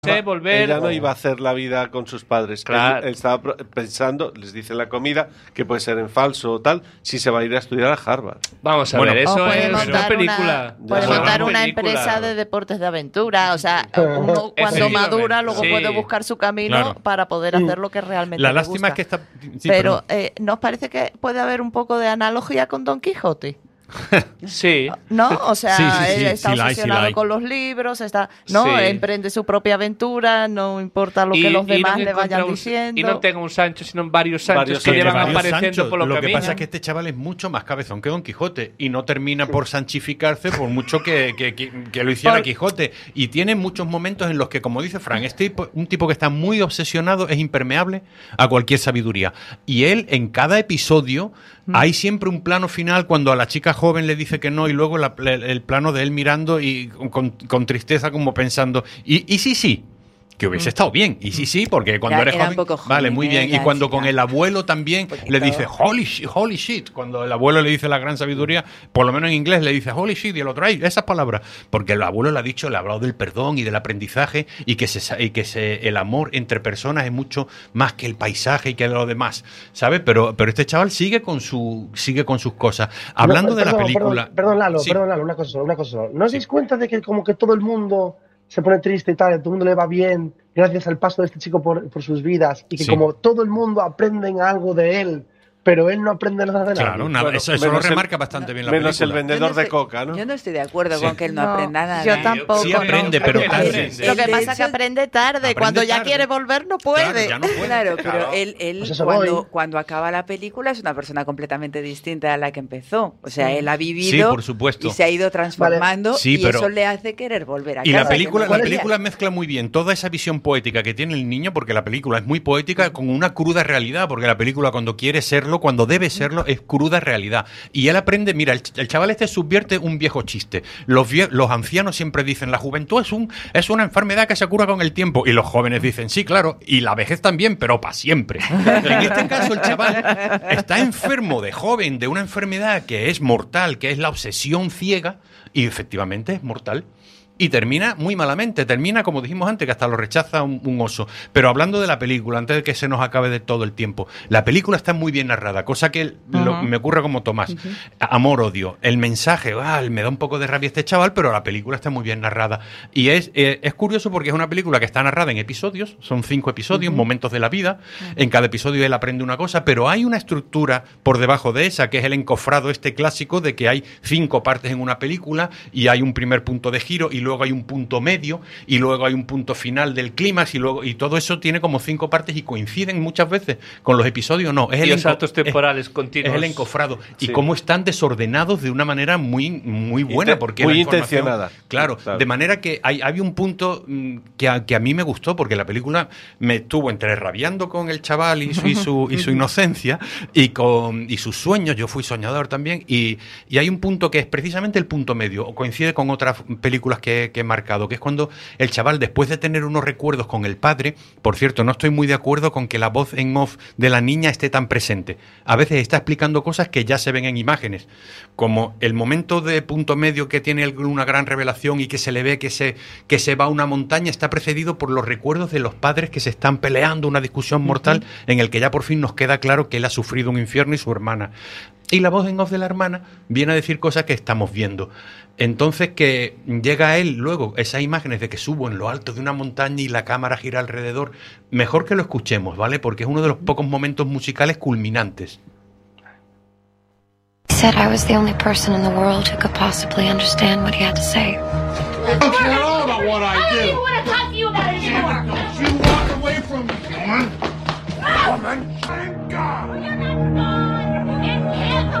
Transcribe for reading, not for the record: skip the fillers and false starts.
volver. Ella no iba a hacer la vida con sus padres. Claro. Él estaba pensando, les dice en la comida, que puede ser en falso o tal, si se va a ir a estudiar a Harvard. Vamos a ver, eso es una película. Puede montar una empresa de deportes de aventura. O sea, uno cuando madura luego puede buscar su camino para poder hacer lo que realmente La le lástima gusta. es que está... Sí, pero ¿nos parece que puede haber un poco de analogía con Don Quijote? Sí. ¿No? O sea, él está la hay, obsesionado con los libros, emprende su propia aventura, no importa lo que los demás le vayan diciendo. Y no tenga un Sancho, sino varios Sanchos que llevan apareciendo por lo camino. que pasa es que este chaval es mucho más cabezón que Don Quijote y no termina por sanchificarse por mucho que lo hiciera Quijote. Y tiene muchos momentos en los que, como dice Fran, un tipo que está muy obsesionado es impermeable a cualquier sabiduría. Y él, en cada episodio, hay siempre un plano final cuando a la chica joven le dice que no y luego el plano de él mirando y con tristeza como pensando, y sí, que hubiese estado bien, y sí, porque cuando eres joven, vale, muy bien, y cuando con el abuelo también le dice holy shit, cuando el abuelo le dice la gran sabiduría, por lo menos en inglés le dice holy shit, y el otro, esas palabras, porque el abuelo le ha dicho, le ha hablado del perdón y del aprendizaje, y que el amor entre personas es mucho más que el paisaje y que lo demás, ¿sabes? Pero este chaval sigue con sus cosas. Hablando de la película... Perdón, Lalo, una cosa solo. ¿No os dais cuenta de que como que todo el mundo se pone triste y tal, a todo el mundo le va bien gracias al paso de este chico por sus vidas, y que como todo el mundo aprende algo de él, pero él no aprende nada de nada? Claro, eso lo remarca bastante bien la película. Menos el vendedor de coca, ¿no? Yo no estoy de acuerdo con que él no aprenda nada. Yo tampoco. Sí aprende, pero tarde. Lo que pasa es que aprende tarde. Cuando ya quiere volver no puede. Claro, pero él cuando acaba la película es una persona completamente distinta a la que empezó. O sea, él ha vivido por supuesto. Y se ha ido transformando, y eso le hace querer volver a casa. Y la película mezcla muy bien toda esa visión poética que tiene el niño, porque la película es muy poética, con una cruda realidad, porque la película cuando quiere serlo, cuando debe serlo, es cruda realidad. Y él aprende, mira, el chaval este subvierte un viejo chiste. Los ancianos siempre dicen, la juventud es una enfermedad que se cura con el tiempo. Y los jóvenes dicen, sí, claro, y la vejez también, pero para siempre. En este caso, el chaval está enfermo de joven de una enfermedad que es mortal, que es la obsesión ciega, y efectivamente es mortal. Y termina muy malamente, termina como dijimos antes, que hasta lo rechaza un oso. Pero hablando de la película, antes de que se nos acabe de todo el tiempo, la película está muy bien narrada, cosa que me ocurre como Tomás. Amor-odio, el mensaje, me da un poco de rabia este chaval, pero la película está muy bien narrada. Y es curioso porque es una película que está narrada en episodios, son 5 episodios, momentos de la vida, en cada episodio él aprende una cosa, pero hay una estructura por debajo de esa, que es el encofrado este clásico de que hay 5 partes en una película y hay un primer punto de giro y luego hay un punto medio y luego hay un punto final del clímax y todo eso tiene como 5 partes y coinciden muchas veces con los episodios. No, es los saltos temporales continuos. Es el encofrado. Y cómo están desordenados de una manera muy, muy buena. Porque muy intencionada. Claro, de manera que había un punto que a mí me gustó, porque la película me estuvo entre rabiando con el chaval y su inocencia y sus sueños. Yo fui soñador también. Y hay un punto que es precisamente el punto medio, o coincide con otras películas que he marcado, que es cuando el chaval, después de tener unos recuerdos con el padre, por cierto, no estoy muy de acuerdo con que la voz en off de la niña esté tan presente. A veces está explicando cosas que ya se ven en imágenes, como el momento de punto medio que tiene una gran revelación y que se le ve que se va a una montaña, está precedido por los recuerdos de los padres que se están peleando, una discusión mortal en el que ya por fin nos queda claro que él ha sufrido un infierno y su hermana. Y la voz en off de la hermana viene a decir cosas que estamos viendo. Entonces que llega a él luego esas imágenes de que subo en lo alto de una montaña y la cámara gira alrededor. Mejor que lo escuchemos, ¿vale? Porque es uno de los pocos momentos musicales culminantes. He said I was the only person in the world who could possibly understand what he had to say. I don't care all about what I do. I don't even want to talk to you about it anymore. Don't you walk